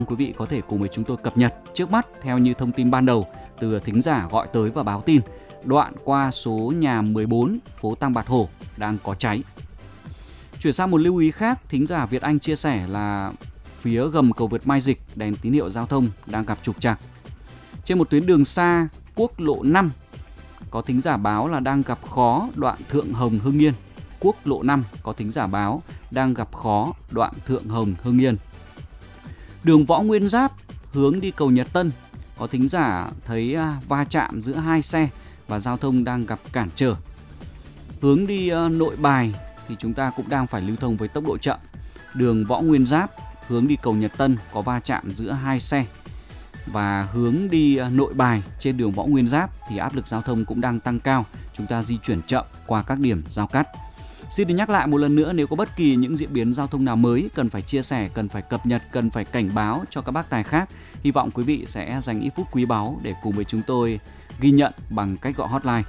Quý vị có thể cùng với chúng tôi cập nhật. Trước mắt, theo như thông tin ban đầu từ thính giả gọi tới và báo tin, đoạn qua số nhà 14 phố Tăng Bạc Hổ đang có cháy. Chuyển sang một lưu ý khác, thính giả Việt Anh chia sẻ là phía gầm cầu vượt Mai Dịch, đèn tín hiệu giao thông đang gặp trục trặc. Trên một tuyến đường xa quốc lộ 5, có thính giả báo là đang gặp khó đoạn Thượng Hồng Hưng Yên. Quốc lộ 5 có thính giả báo đang gặp khó đoạn Thượng Hồng Hưng Yên. Đường Võ Nguyên Giáp hướng đi cầu Nhật Tân, có thính giả thấy va chạm giữa hai xe và giao thông đang gặp cản trở. Hướng đi Nội Bài thì chúng ta cũng đang phải lưu thông với tốc độ chậm. Đường Võ Nguyên Giáp hướng đi cầu Nhật Tân có va chạm giữa hai xe. Và hướng đi Nội Bài trên đường Võ Nguyên Giáp thì áp lực giao thông cũng đang tăng cao. Chúng ta di chuyển chậm qua các điểm giao cắt. Xin được nhắc lại một lần nữa, nếu có bất kỳ những diễn biến giao thông nào mới cần phải chia sẻ, cần phải cập nhật, cần phải cảnh báo cho các bác tài khác, hy vọng quý vị sẽ dành ít phút quý báu để cùng với chúng tôi ghi nhận bằng cách gọi hotline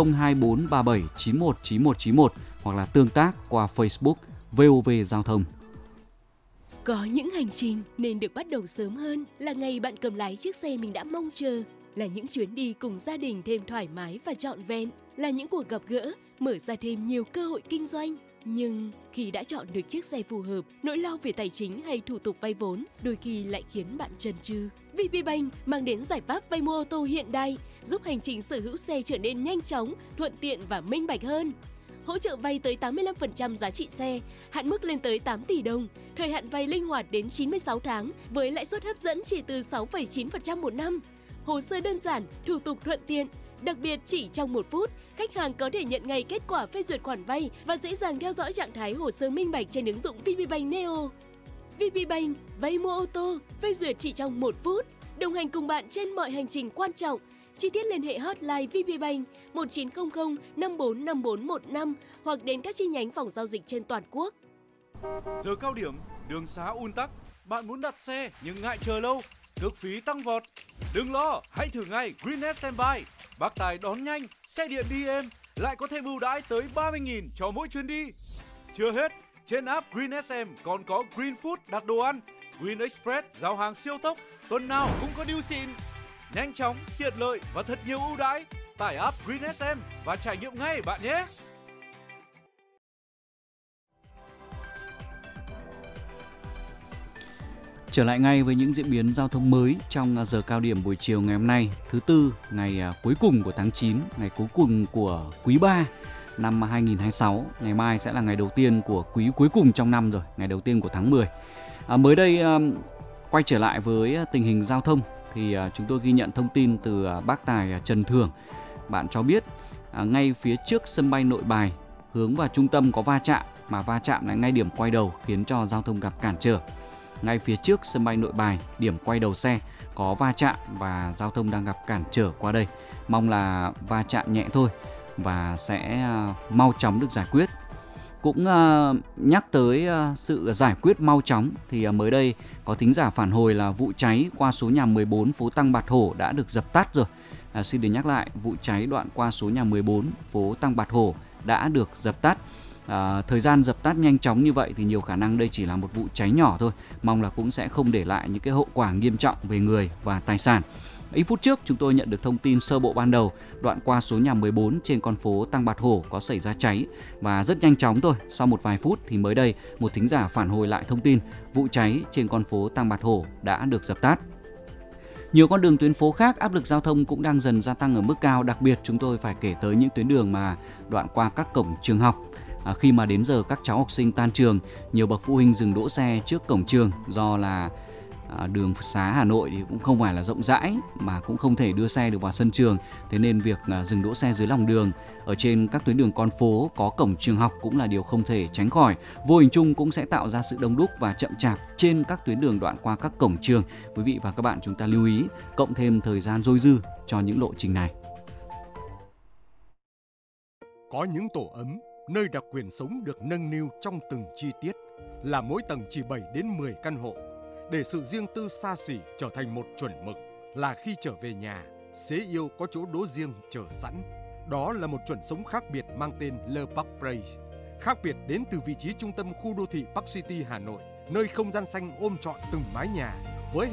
02437919191 hoặc là tương tác qua Facebook VOV Giao thông. Có những hành trình nên được bắt đầu sớm hơn là ngày bạn cầm lái chiếc xe mình đã mong chờ, là những chuyến đi cùng gia đình thêm thoải mái và trọn vẹn, là những cuộc gặp gỡ mở ra thêm nhiều cơ hội kinh doanh. Nhưng khi đã chọn được chiếc xe phù hợp, nỗi lo về tài chính hay thủ tục vay vốn đôi khi lại khiến bạn chần chừ. VPBank mang đến giải pháp vay mua ô tô hiện đại, giúp hành trình sở hữu xe trở nên nhanh chóng, thuận tiện và minh bạch hơn. Hỗ trợ vay tới 85% giá trị xe, hạn mức lên tới 8 tỷ đồng, thời hạn vay linh hoạt đến 96 tháng với lãi suất hấp dẫn chỉ từ 6,9% một năm. Hồ sơ đơn giản, thủ tục thuận tiện. Đặc biệt chỉ trong 1 phút, khách hàng có thể nhận ngay kết quả phê duyệt khoản vay và dễ dàng theo dõi trạng thái hồ sơ minh bạch trên ứng dụng VPBank Neo. VPBank, vay mua ô tô, phê duyệt chỉ trong 1 phút, đồng hành cùng bạn trên mọi hành trình quan trọng. Chi tiết liên hệ hotline VPBank 1900 545415 hoặc đến các chi nhánh phòng giao dịch trên toàn quốc. Giờ cao điểm, đường xá ùn tắc, bạn muốn đặt xe nhưng ngại chờ lâu, cước phí tăng vọt. Đừng lo, hãy thử ngay Greennet Standby. Bác tài đón nhanh, xe điện đi êm, lại có thêm ưu đãi tới 30.000 cho mỗi chuyến đi. Chưa hết, trên app Green SM còn có Green Food đặt đồ ăn, Green Express giao hàng siêu tốc, tuần nào cũng có deal xịn. Nhanh chóng, tiện lợi và thật nhiều ưu đãi. Tải app Green SM và trải nghiệm ngay bạn nhé. Trở lại ngay với những diễn biến giao thông mới trong giờ cao điểm buổi chiều ngày hôm nay, thứ Tư, ngày cuối cùng của tháng 9, ngày cuối cùng của quý 3 năm 2026. Ngày mai sẽ là ngày đầu tiên của quý cuối cùng trong năm rồi, ngày đầu tiên của tháng 10. Mới đây, quay trở lại với tình hình giao thông thì chúng tôi ghi nhận thông tin từ bác tài Trần Thường. Bạn cho biết ngay phía trước sân bay Nội Bài hướng vào trung tâm có va chạm, mà va chạm lại ngay điểm quay đầu khiến cho giao thông gặp cản trở. Ngay phía trước sân bay Nội Bài, điểm quay đầu xe có va chạm và giao thông đang gặp cản trở qua đây. Mong là va chạm nhẹ thôi và sẽ mau chóng được giải quyết. Cũng nhắc tới sự giải quyết mau chóng thì mới đây có thính giả phản hồi là vụ cháy qua số nhà 14 phố Tăng Bạc Hổ đã được dập tắt rồi. Xin được nhắc lại, vụ cháy đoạn qua số nhà 14 phố Tăng Bạc Hổ đã được dập tắt. Thời gian dập tắt nhanh chóng như vậy thì nhiều khả năng đây chỉ là một vụ cháy nhỏ thôi. Mong là cũng sẽ không để lại những cái hậu quả nghiêm trọng về người và tài sản. Ít phút trước chúng tôi nhận được thông tin sơ bộ ban đầu, đoạn qua số nhà 14 trên con phố Tăng Bạc Hổ có xảy ra cháy và rất nhanh chóng thôi. Sau một vài phút thì mới đây một thính giả phản hồi lại thông tin vụ cháy trên con phố Tăng Bạc Hổ đã được dập tắt. Nhiều con đường tuyến phố khác áp lực giao thông cũng đang dần gia tăng ở mức cao, đặc biệt chúng tôi phải kể tới những tuyến đường mà đoạn qua các cổng trường học. Khi mà đến giờ các cháu học sinh tan trường, nhiều bậc phụ huynh dừng đỗ xe trước cổng trường do là đường xá Hà Nội thì cũng không phải là rộng rãi mà cũng không thể đưa xe được vào sân trường. Thế nên việc dừng đỗ xe dưới lòng đường ở trên các tuyến đường con phố có cổng trường học cũng là điều không thể tránh khỏi. Vô hình chung cũng sẽ tạo ra sự đông đúc và chậm chạp trên các tuyến đường đoạn qua các cổng trường. Quý vị và các bạn chúng ta lưu ý, cộng thêm thời gian dôi dư cho những lộ trình này. Có những tổ ấm, nơi đặc quyền sống được nâng niu trong từng chi tiết, là mỗi tầng chỉ 7 đến 10 căn hộ, để sự riêng tư xa xỉ trở thành một chuẩn mực, là khi trở về nhà, xế yêu có chỗ đỗ riêng chờ sẵn. Đó là một chuẩn sống khác biệt mang tên Le Parc Place. Khác biệt đến từ vị trí trung tâm khu đô thị Park City Hà Nội, nơi không gian xanh ôm trọn từng mái nhà,